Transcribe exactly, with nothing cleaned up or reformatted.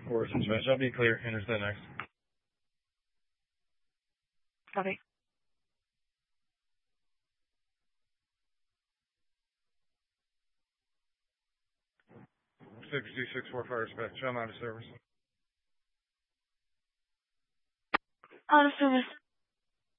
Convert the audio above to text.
four, dispatch. I'll be clear. Interstate next. Copy. six G six four fire dispatch. I'm out of service. Out of service.